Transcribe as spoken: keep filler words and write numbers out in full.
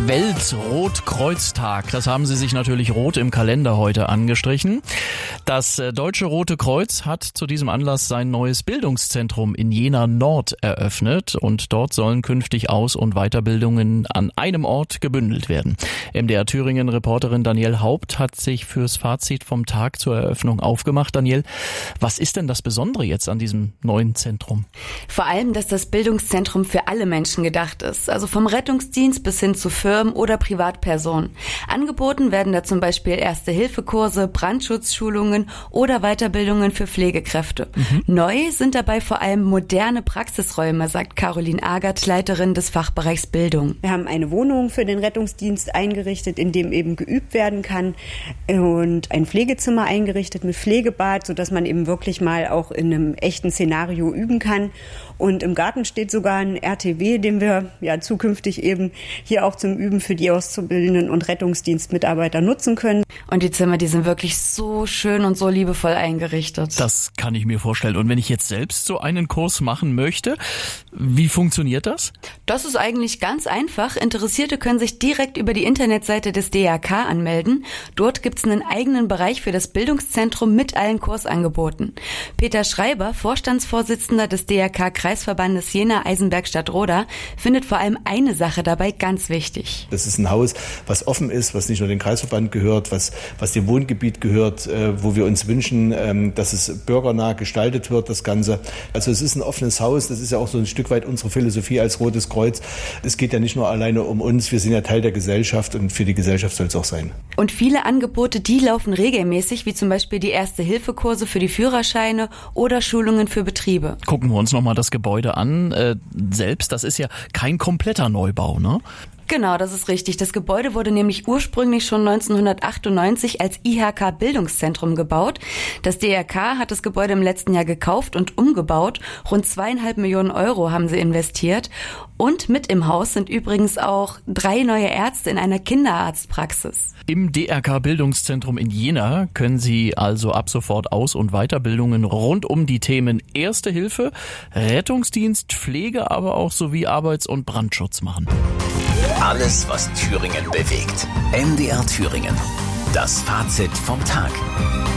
Weltrotkreuztag. Das haben Sie sich natürlich rot im Kalender heute angestrichen. Das Deutsche Rote Kreuz hat zu diesem Anlass sein neues Bildungszentrum in Jena Nord eröffnet und dort sollen künftig Aus- und Weiterbildungen an einem Ort gebündelt werden. M D R Thüringen-Reporterin Danielle Haupt hat sich fürs Fazit vom Tag zur Eröffnung aufgemacht. Danielle, was ist denn das Besondere jetzt an diesem neuen Zentrum? Vor allem, dass das Bildungszentrum für alle Menschen gedacht ist, also vom Rettungsdienst bis hin zu Firmen oder Privatpersonen. Angeboten werden da zum Beispiel Erste-Hilfe-Kurse, Brandschutzschulungen oder Weiterbildungen für Pflegekräfte. Mhm. Neu sind dabei vor allem moderne Praxisräume, sagt Caroline Agert, Leiterin des Fachbereichs Bildung. Wir haben eine Wohnung für den Rettungsdienst eingerichtet, in dem eben geübt werden kann, und ein Pflegezimmer eingerichtet mit Pflegebad, sodass man eben wirklich mal auch in einem echten Szenario üben kann. Und im Garten steht sogar ein R T W, den wir ja zukünftig eben hier auch zum Üben für die Auszubildenden und Rettungsdienstmitarbeiter nutzen können. Und die Zimmer, die sind wirklich so schön und so liebevoll eingerichtet. Das kann ich mir vorstellen. Und wenn ich jetzt selbst so einen Kurs machen möchte, wie funktioniert das? Das ist eigentlich ganz einfach. Interessierte können sich direkt über die Internetseite des D R K anmelden. Dort gibt's einen eigenen Bereich für das Bildungszentrum mit allen Kursangeboten. Peter Schreiber, Vorstandsvorsitzender des D R K Kreisverbandes Jena-Eisenberg-Stadtroda, findet vor allem eine Sache dabei ganz wichtig. Das ist ein Haus, was offen ist, was nicht nur den Kreisverband gehört, was, was dem Wohngebiet gehört, äh, wo wir uns wünschen, ähm, dass es bürgernah gestaltet wird, das Ganze. Also es ist ein offenes Haus, das ist ja auch so ein Stück weit unsere Philosophie als Rotes Kreuz. Es geht ja nicht nur alleine um uns, wir sind ja Teil der Gesellschaft und für die Gesellschaft soll es auch sein. Und viele Angebote, die laufen regelmäßig, wie zum Beispiel die Erste-Hilfe-Kurse für die Führerscheine oder Schulungen für Betriebe. Gucken wir uns nochmal das Gebäude an. Äh, selbst, das ist ja kein kompletter Neubau, ne? Genau, das ist richtig. Das Gebäude wurde nämlich ursprünglich schon neunzehnhundertachtundneunzig als I H K-Bildungszentrum gebaut. Das D R K hat das Gebäude im letzten Jahr gekauft und umgebaut. Rund zweieinhalb Millionen Euro haben sie investiert. Und mit im Haus sind übrigens auch drei neue Ärzte in einer Kinderarztpraxis. Im D R K-Bildungszentrum in Jena können Sie also ab sofort Aus- und Weiterbildungen rund um die Themen Erste Hilfe, Rettungsdienst, Pflege, aber auch sowie Arbeits- und Brandschutz machen. Alles, was Thüringen bewegt. M D R Thüringen. Das Fazit vom Tag.